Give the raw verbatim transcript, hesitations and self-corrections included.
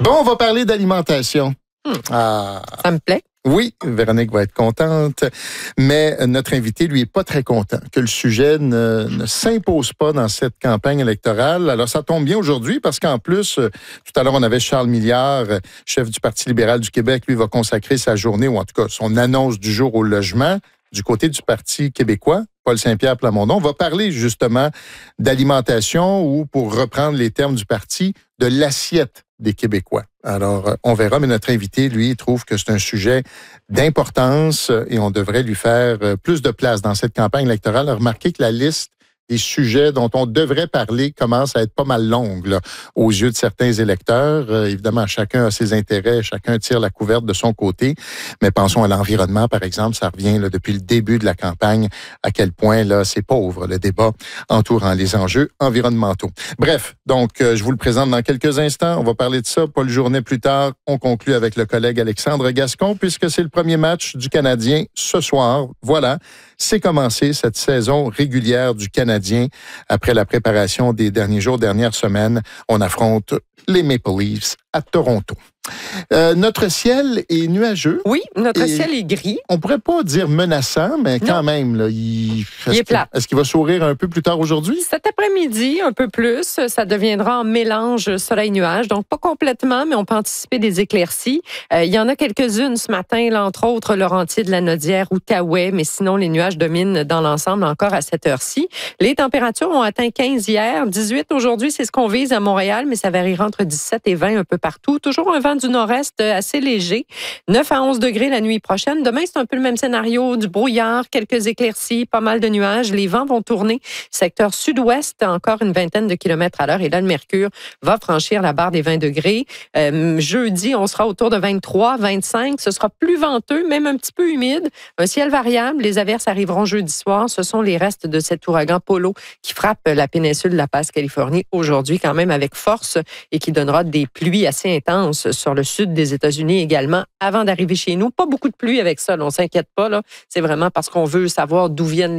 Bon, on va parler d'alimentation. Hmm. Ah. Ça me plaît. Oui, Véronique va être contente, mais notre invité, lui, est pas très content que le sujet ne, ne s'impose pas dans cette campagne électorale. Alors, ça tombe bien aujourd'hui parce qu'en plus, tout à l'heure, on avait Charles Milliard, chef du Parti libéral du Québec. Lui va consacrer sa journée, ou en tout cas son annonce du jour au logement du côté du Parti québécois. Paul Saint-Pierre Plamondon va parler justement d'alimentation ou, pour reprendre les termes du parti, de l'assiette des Québécois. Alors, on verra, mais notre invité, lui, trouve que c'est un sujet d'importance et on devrait lui faire plus de place dans cette campagne électorale. Remarquez que la liste des sujets dont on devrait parler commence à être pas mal longue là, aux yeux de certains électeurs. Euh, évidemment, chacun a ses intérêts, chacun tire la couverte de son côté. Mais pensons à l'environnement, par exemple. Ça revient là, depuis le début de la campagne à quel point là c'est pauvre, le débat entourant les enjeux environnementaux. Bref, donc euh, je vous le présente dans quelques instants. On va parler de ça. Pas le journée plus tard. On conclut avec le collègue Alexandre Gascon, puisque c'est le premier match du Canadien ce soir. Voilà, c'est commencé cette saison régulière du Canadien. Après la préparation des derniers jours, dernières semaines, on affronte les Maple Leafs à Toronto. Euh, notre ciel est nuageux. Oui, notre ciel est gris. On pourrait pas dire menaçant, mais quand non. même, là, il, est-ce il est plat. Est-ce qu'il va sourire un peu plus tard aujourd'hui? Cet après-midi, un peu plus, ça deviendra en mélange soleil-nuage. Donc, pas complètement, mais on peut anticiper des éclaircies. Euh, il y en a quelques-unes ce matin, là, entre autres, Laurentier de la Nodière, Outaouais, mais sinon, les nuages dominent dans l'ensemble encore à cette heure-ci. Les températures ont atteint quinze hier, dix-huit aujourd'hui, c'est ce qu'on vise à Montréal, mais ça variera entre dix-sept et vingt un peu partout. Toujours un vent du nord-est assez léger. neuf à onze degrés la nuit prochaine. Demain, c'est un peu le même scénario. Du brouillard, quelques éclaircies, pas mal de nuages. Les vents vont tourner. Secteur sud-ouest, encore une vingtaine de kilomètres à l'heure. Et là, le mercure va franchir la barre des vingt degrés. Euh, jeudi, on sera autour de vingt-trois, vingt-cinq. Ce sera plus venteux, même un petit peu humide. Un ciel variable. Les averses arriveront jeudi soir. Ce sont les restes de cet ouragan Polo qui frappe la péninsule de la Basse-Californie aujourd'hui, quand même avec force, et qui donnera des pluies assez intenses sur le sud des États-Unis également, avant d'arriver chez nous. Pas beaucoup de pluie avec ça, là, on ne s'inquiète pas. Là. C'est vraiment parce qu'on veut savoir d'où viennent les